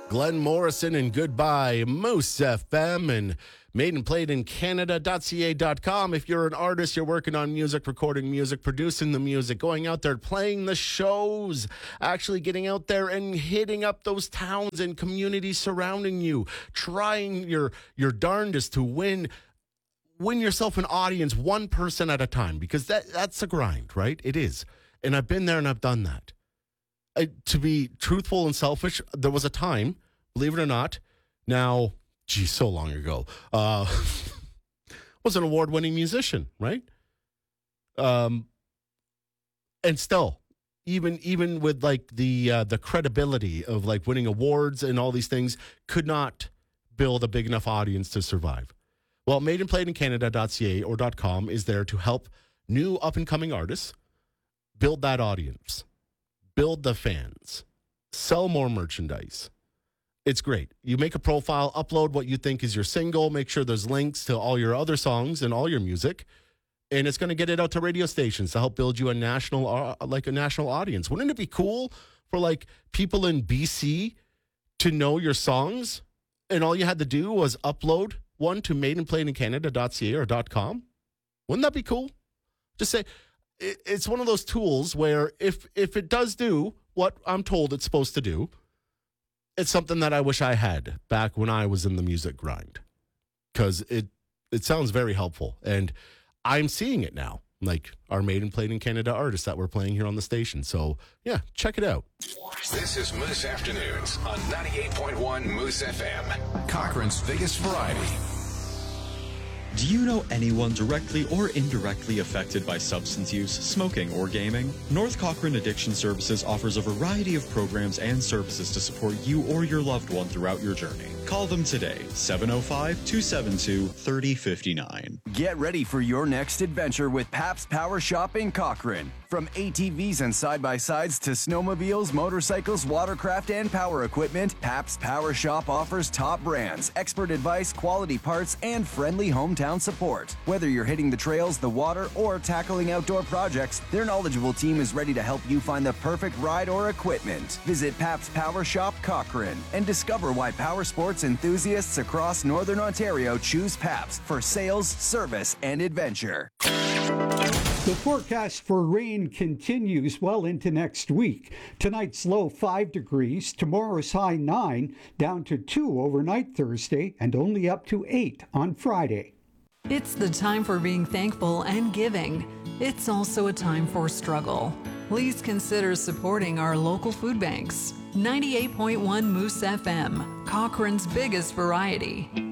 Glenn Morrison and Goodbye, Moose FM, and made and played in Canada.ca.com. If you're an artist, you're working on music, recording music, producing the music, going out there, playing the shows, actually getting out there and hitting up those towns and communities surrounding you, trying your darndest to win yourself an audience one person at a time, because that's a grind, right? It is. And I've been there and I've done that. To be truthful and selfish, there was a time, believe it or not, now, so long ago, was an award-winning musician, right? And still, even with like the credibility of like winning awards and all these things, could not build a big enough audience to survive. Well, Made and Played in Canada.ca or .com is there to help new up-and-coming artists build that audience. Build the fans, sell more merchandise. It's great. You make a profile, upload what you think is your single, make sure there's links to all your other songs and all your music, and it's going to get it out to radio stations to help build you a national audience. Wouldn't it be cool for like people in BC to know your songs, and all you had to do was upload one to madeandplayedincanada.ca or .com? Wouldn't that be cool? Just say, it's one of those tools where if it does do what I'm told it's supposed to do, it's something that I wish I had back when I was in the music grind, because it sounds very helpful. And I'm seeing it now, like our Made and Played in Canada artists that we're playing here on the station. So, yeah, check it out. This is Moose Afternoons on 98.1 Moose FM, Cochrane's biggest variety. Do you know anyone directly or indirectly affected by substance use, smoking, or gaming? North Cochrane Addiction Services offers a variety of programs and services to support you or your loved one throughout your journey. Call them today, 705-272-3059. Get ready for your next adventure with Pabst Power Shop in Cochrane. From ATVs and side-by-sides to snowmobiles, motorcycles, watercraft, and power equipment, Pabst Power Shop offers top brands, expert advice, quality parts, and friendly hometown support. Whether you're hitting the trails, the water, or tackling outdoor projects, their knowledgeable team is ready to help you find the perfect ride or equipment. Visit Pabst Power Shop Cochrane and discover why power sports enthusiasts across Northern Ontario choose Pabst for sales, service, and adventure. The forecast for rain continues well into next week. Tonight's low 5 degrees, tomorrow's high 9, down to 2 overnight Thursday, and only up to 8 on Friday. It's the time for being thankful and giving. It's also a time for struggle. Please consider supporting our local food banks. 98.1 Moose FM, Cochrane's biggest variety.